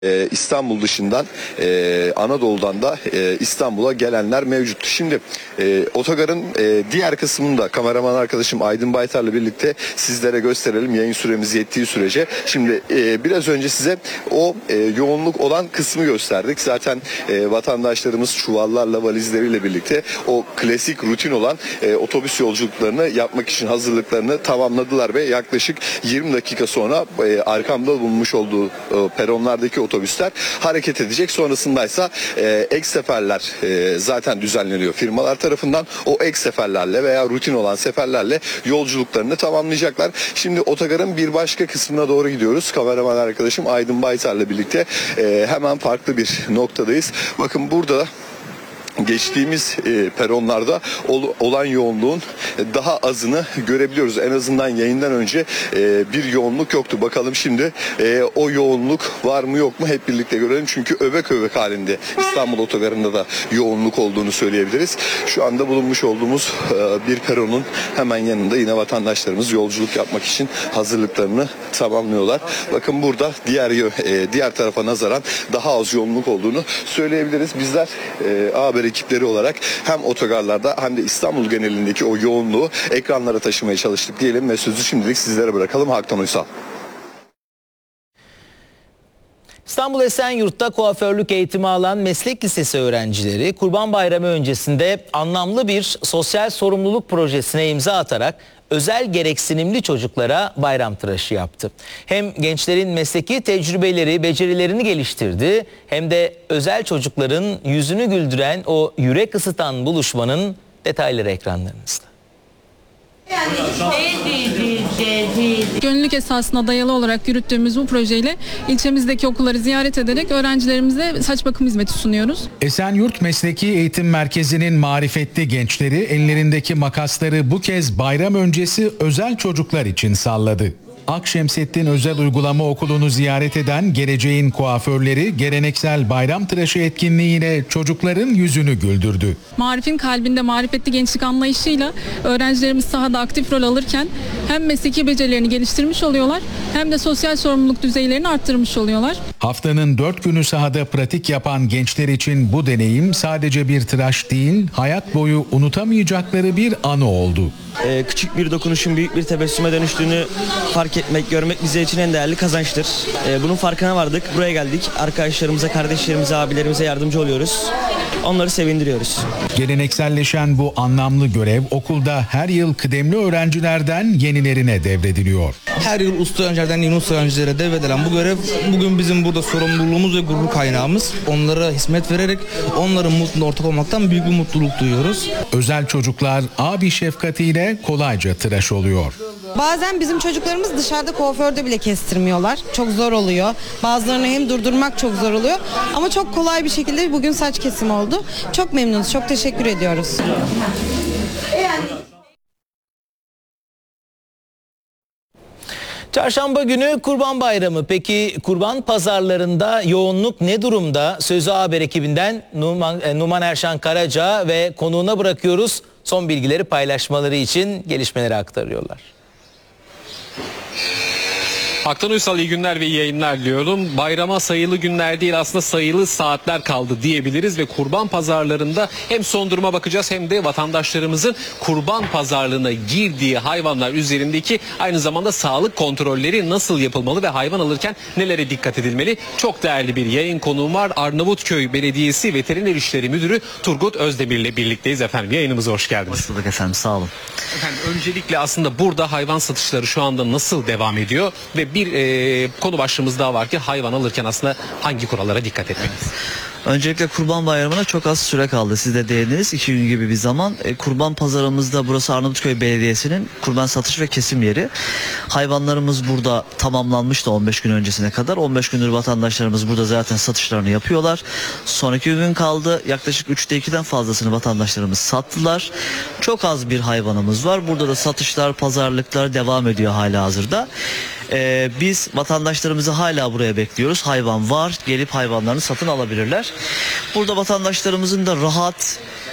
İstanbul dışından Anadolu'dan da İstanbul'a gelenler mevcut. Şimdi otogarın diğer kısmını da kameraman arkadaşım Aydın Baytar'la birlikte sizlere gösterelim, yayın süremiz yettiği sürece. Şimdi biraz önce size o yoğunluk olan kısmı gösterdik. Zaten vatandaşlarımız çuvallarla, valizleriyle birlikte o klasik rutin olan otobüs yolculuklarını yapmak için hazırlıklarını tamamladılar ve yaklaşık 20 dakika sonra arkamda bulunmuş olduğu peronlardaki otobüsler hareket edecek. Sonrasındaysa ek seferler zaten düzenleniyor firmalar tarafından. O ek seferlerle veya rutin olan seferlerle yolculuklarını tamamlayacaklar. Şimdi otogarın bir başka kısmına doğru gidiyoruz. Kameraman arkadaşım Aydın Baytar'la birlikte hemen farklı bir noktadayız. Bakın burada geçtiğimiz peronlarda olan yoğunluğun daha azını görebiliyoruz. En azından yayından önce bir yoğunluk yoktu. Bakalım şimdi o yoğunluk var mı yok mu hep birlikte görelim. Çünkü öbek öbek halinde İstanbul otogarında da yoğunluk olduğunu söyleyebiliriz. Şu anda bulunmuş olduğumuz bir peronun hemen yanında yine yolculuk yapmak için hazırlıklarını tamamlıyorlar. Bakın burada diğer tarafa nazaran daha az yoğunluk olduğunu söyleyebiliriz. Bizler haber ekipleri olarak hem otogarlarda hem de İstanbul genelindeki o yoğunluğu ekranlara taşımaya çalıştık diyelim ve sözü şimdilik sizlere bırakalım. Haktan Uysal. İstanbul Esenyurt'ta kuaförlük eğitimi alan meslek lisesi öğrencileri Kurban Bayramı öncesinde anlamlı bir sosyal sorumluluk projesine imza atarak özel gereksinimli çocuklara bayram tıraşı yaptı. Hem gençlerin mesleki tecrübeleri, becerilerini geliştirdi hem de özel çocukların yüzünü güldüren o yürek ısıtan buluşmanın detayları ekranlarınızda. Gönüllülük esasına dayalı olarak yürüttüğümüz bu projeyle ilçemizdeki okulları ziyaret ederek öğrencilerimize saç bakım hizmeti sunuyoruz. Esenyurt Mesleki Eğitim Merkezi'nin marifetli gençleri ellerindeki makasları bu kez bayram öncesi özel çocuklar için salladı. Akşemsettin Özel Uygulama Okulu'nu ziyaret eden geleceğin kuaförleri geleneksel bayram tıraşı etkinliğiyle çocukların yüzünü güldürdü. Marif'in kalbinde marifetli gençlik anlayışıyla öğrencilerimiz sahada aktif rol alırken hem mesleki becerilerini geliştirmiş oluyorlar hem de sosyal sorumluluk düzeylerini arttırmış oluyorlar. Haftanın 4 günü sahada pratik yapan gençler için bu deneyim sadece bir tıraş değil, hayat boyu unutamayacakları bir anı oldu. Küçük bir dokunuşun büyük bir tebessüme dönüştüğünü fark etmek, görmek bize için en değerli kazançtır. Bunun farkına vardık. Buraya geldik. Arkadaşlarımıza, kardeşlerimize, abilerimize yardımcı oluyoruz. Onları sevindiriyoruz. Gelenekselleşen bu anlamlı görev okulda her yıl kıdemli öğrencilerden yenilerine devrediliyor. Her yıl usta öğrencilerden yeni usta öğrencilere devredilen bu görev bugün bizim burada sorumluluğumuz ve gurur kaynağımız. Onlara hizmet vererek onların mutluluğuna ortak olmaktan büyük bir mutluluk duyuyoruz. Özel çocuklar abi şefkatiyle kolayca tıraş oluyor. Bazen bizim çocuklarımız dışarıda kuaförde bile kestirmiyorlar. Çok zor oluyor. Bazılarını hem durdurmak çok zor oluyor. Ama çok kolay bir şekilde bugün saç kesimi oldu. Çok memnunuz. Çok teşekkür ediyoruz. Çarşamba günü Kurban Bayramı. Peki kurban pazarlarında yoğunluk ne durumda? Sözü haber ekibinden Numan Erşan Karaca ve konuğuna bırakıyoruz. Son bilgileri paylaşmaları için gelişmeleri aktarıyorlar. Haktan Uysal, iyi günler ve iyi yayınlar diliyorum. Bayrama sayılı günler değil, aslında sayılı saatler kaldı diyebiliriz ve kurban pazarlarında hem son duruma bakacağız hem de vatandaşlarımızın kurban pazarlığına girdiği hayvanlar üzerindeki aynı zamanda sağlık kontrolleri nasıl yapılmalı ve hayvan alırken nelere dikkat edilmeli? Çok değerli bir yayın konuğum var. Arnavutköy Belediyesi Veteriner İşleri Müdürü Turgut Özdemir ile birlikteyiz efendim. Yayınımıza hoş geldiniz. Hoş bulduk efendim, sağ olun. Efendim, öncelikle aslında burada hayvan satışları şu anda nasıl devam ediyor ve bir konu başlığımız daha var ki hayvan alırken aslında hangi kurallara dikkat etmeliyiz? Öncelikle Kurban Bayramı'na çok az süre kaldı. Siz de değindiniz, 2 gün gibi bir zaman. Kurban pazarımızda, burası Arnavutköy Belediyesi'nin kurban satış ve kesim yeri. Hayvanlarımız burada tamamlanmıştı 15 gün öncesine kadar. 15 gündür vatandaşlarımız burada zaten satışlarını yapıyorlar. Son 2 gün kaldı. Yaklaşık 3'te 2'den fazlasını vatandaşlarımız sattılar. Çok az bir hayvanımız var. Burada da satışlar, pazarlıklar devam ediyor hala hazırda. Biz vatandaşlarımızı hala buraya bekliyoruz. Hayvan var, gelip hayvanlarını satın alabilirler. Burada vatandaşlarımızın da rahat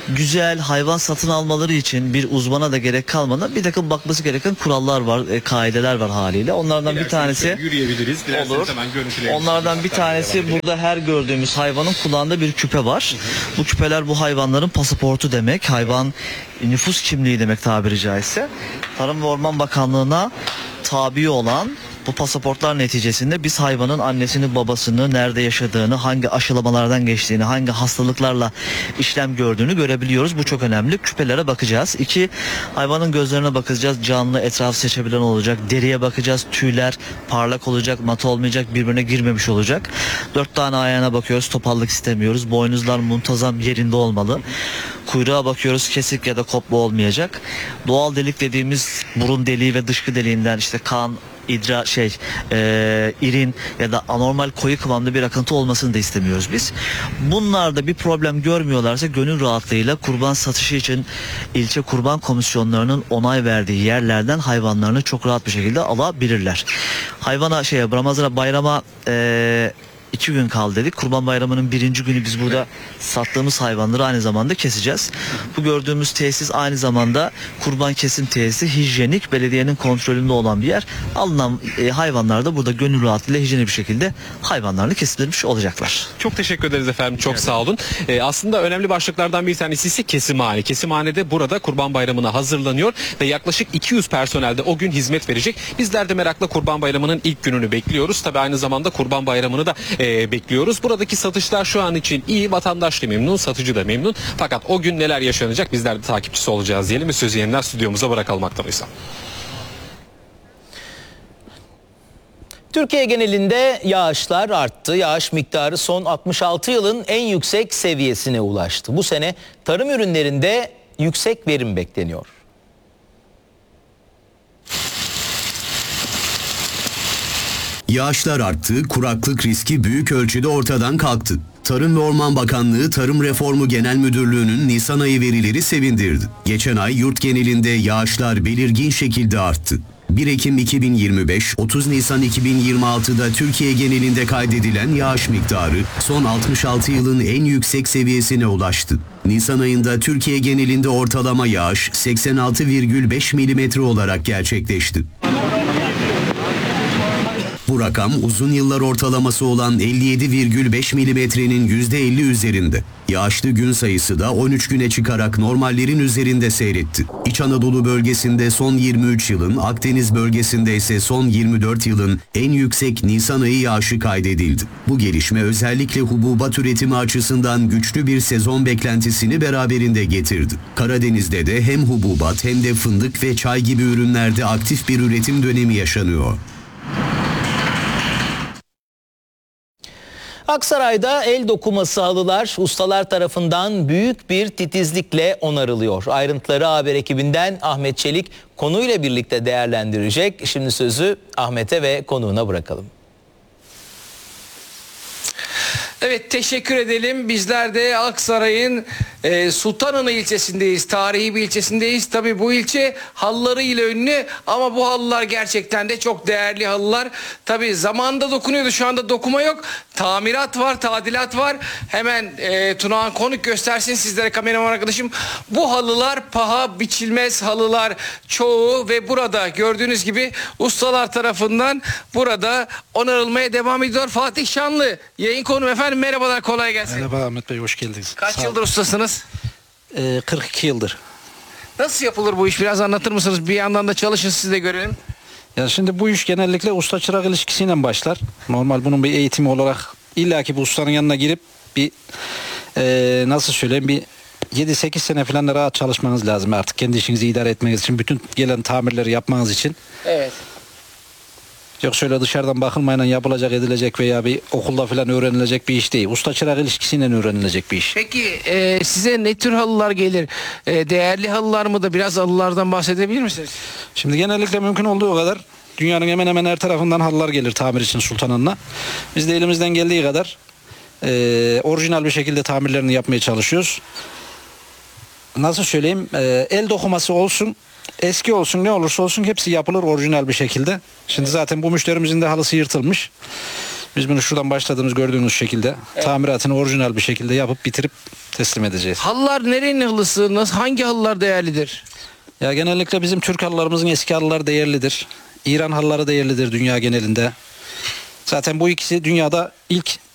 güzel hayvan satın almaları için bir uzmana da gerek kalmadan bir takım bakması gereken kurallar var, kaideler var haliyle. Onlardan bir tanesi yürüyebiliriz. olur. Onlardan bir tanesi burada her gördüğümüz hayvanın kulağında bir küpe var. Bu küpeler bu hayvanların pasaportu demek. Hayvan nüfus kimliği demek tabiri caizse. Tarım ve Orman Bakanlığı'na tabi olan bu pasaportlar neticesinde biz hayvanın annesini, babasını, nerede yaşadığını, hangi aşılamalardan geçtiğini, hangi hastalıklarla işlem gördüğünü görebiliyoruz. Bu çok önemli. Küpelere bakacağız. 2, hayvanın gözlerine bakacağız. Canlı, etrafı seçebilen olacak. Deriye bakacağız. Tüyler parlak olacak, mat olmayacak, birbirine girmemiş olacak. 4 tane ayağına bakıyoruz. Topallık istemiyoruz. Boynuzlar muntazam yerinde olmalı. Kuyruğa bakıyoruz, kesik ya da kopma olmayacak. Doğal delik dediğimiz burun deliği ve dışkı deliğinden işte kan, irin ya da anormal koyu kıvamda bir akıntı olmasını da istemiyoruz biz. Bunlarda bir problem görmüyorlarsa gönül rahatlığıyla kurban satışı için ilçe kurban komisyonlarının onay verdiği yerlerden hayvanlarını çok rahat bir şekilde alabilirler. Hayvana Ramazan'a, bayrama 2 gün kaldı dedik. Kurban Bayramı'nın 1. günü biz burada sattığımız hayvanları aynı zamanda keseceğiz. Bu gördüğümüz tesis aynı zamanda kurban kesim tesisi, hijyenik, belediyenin kontrolünde olan bir yer. Alınan hayvanlar da burada gönül rahatlığıyla hijyenik bir şekilde hayvanlarını kesilmiş olacaklar. Çok teşekkür ederiz efendim. Çok sağ olun. Aslında önemli başlıklardan bir tanesi ise kesimhane. Kesimhanede burada Kurban Bayramı'na hazırlanıyor ve yaklaşık 200 personel de o gün hizmet verecek. Bizler de merakla Kurban Bayramı'nın ilk gününü bekliyoruz. Tabii aynı zamanda Kurban Bayramı'nı da bekliyoruz. Buradaki satışlar şu an için iyi. Vatandaş da memnun, satıcı da memnun. Fakat o gün neler yaşanacak bizler de takipçisi olacağız diyelim ve sözü yeniden stüdyomuza bırakalım Aktanuysal. Türkiye genelinde yağışlar arttı. Yağış miktarı son 66 yılın en yüksek seviyesine ulaştı. Bu sene tarım ürünlerinde yüksek verim bekleniyor. Yağışlar arttı, kuraklık riski büyük ölçüde ortadan kalktı. Tarım ve Orman Bakanlığı Tarım Reformu Genel Müdürlüğü'nün Nisan ayı verileri sevindirdi. Geçen ay yurt genelinde yağışlar belirgin şekilde arttı. 1 Ekim 2025, 30 Nisan 2026'da Türkiye genelinde kaydedilen yağış miktarı son 66 yılın en yüksek seviyesine ulaştı. Nisan ayında Türkiye genelinde ortalama yağış 86,5 mm olarak gerçekleşti. Bu rakam uzun yıllar ortalaması olan 57,5 milimetrenin %50 üzerinde. Yağışlı gün sayısı da 13 güne çıkarak normallerin üzerinde seyretti. İç Anadolu bölgesinde son 23 yılın, Akdeniz bölgesinde ise son 24 yılın en yüksek Nisan ayı yağışı kaydedildi. Bu gelişme özellikle hububat üretimi açısından güçlü bir sezon beklentisini beraberinde getirdi. Karadeniz'de de hem hububat hem de fındık ve çay gibi ürünlerde aktif bir üretim dönemi yaşanıyor. Aksaray'da el dokuması halılar ustalar tarafından büyük bir titizlikle onarılıyor. Ayrıntıları haber ekibinden Ahmet Çelik konuyla birlikte değerlendirecek. Şimdi sözü Ahmet'e ve konuğuna bırakalım. Evet, teşekkür edelim. Bizler de Aksaray'ın Sultanahmet ilçesindeyiz. Tarihi bir ilçesindeyiz. Tabii bu ilçe halılarıyla ünlü ama bu halılar gerçekten de çok değerli halılar. Tabii zamanında dokunuyordu. Şu anda dokuma yok. Tamirat var, tadilat var. Hemen Tunağan konuk göstersin sizlere, kameraman arkadaşım. Bu halılar paha biçilmez halılar çoğu ve burada gördüğünüz gibi ustalar tarafından burada onarılmaya devam ediyor. Fatih Şanlı yayın konuğum efendim. Merhabalar, kolay gelsin. Merhaba Ahmet Bey, hoş geldiniz. Kaç yıldır ustasınız? 42 yıldır. Nasıl yapılır bu iş? Biraz anlatır mısınız? Bir yandan da çalışın, siz de görelim. Ya şimdi bu iş genellikle usta çırak ilişkisiyle başlar. Normal bunun bir eğitimi olarak illaki bu ustanın yanına girip bir nasıl söyleyeyim, bir 7-8 sene falan da rahat çalışmanız lazım artık kendi işinizi idare etmeniz için, bütün gelen tamirleri yapmanız için. Evet. Yok şöyle dışarıdan bakılmayla yapılacak, edilecek veya bir okulda falan öğrenilecek bir iş değil. Usta çırak ilişkisiyle öğrenilecek bir iş. Peki size ne tür halılar gelir? Değerli halılar mı da, biraz halılardan bahsedebilir misiniz? Şimdi genellikle mümkün olduğu kadar dünyanın hemen hemen her tarafından halılar gelir tamir için Sultanahmet'e. Biz de elimizden geldiği kadar orijinal bir şekilde tamirlerini yapmaya çalışıyoruz. Nasıl söyleyeyim, el dokuması olsun, eski olsun, ne olursa olsun hepsi yapılır orijinal bir şekilde. Şimdi zaten bu müşterimizin de halısı yırtılmış. Biz bunu şuradan başladığımız gördüğünüz şekilde tamiratını orijinal bir şekilde yapıp bitirip teslim edeceğiz. Halılar nerenin halısı? Hangi halılar değerlidir? Ya genellikle bizim Türk halılarımızın eski halılar değerlidir. İran halıları değerlidir dünya genelinde. Zaten bu ikisi dünyada ilk